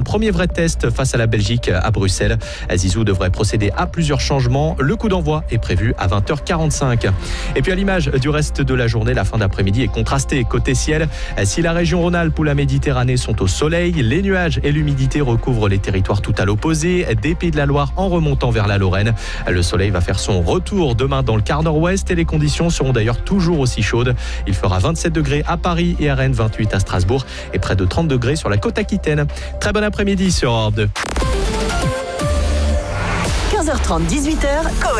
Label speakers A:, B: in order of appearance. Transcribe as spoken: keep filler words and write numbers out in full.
A: premier vrai test face à la Belgique à Bruxelles. Zizou devrait procéder à plusieurs changements. Le coup d'envoi est prévu à vingt heures quarante-cinq. Et puis à l'image du reste de la journée, la fin d'après-midi est contrastée côté ciel. Si la région Rhône-Alpes ou la Méditerranée sont au soleil, les nuages et l'humidité recouvrent les territoires tout à l'opposé, des Pays de la Loire en remontant vers la Lorraine. Le soleil va faire son retour demain dans le quart nord-ouest et les conditions seront d'ailleurs toujours aussi chaudes. Il fera vingt-sept degrés à Paris et à Rennes, vingt-huit à Strasbourg et près de trente degrés sur la côte aquitaine. Très bon après-midi sur Europe deux.
B: quinze heures trente, dix-huit heures.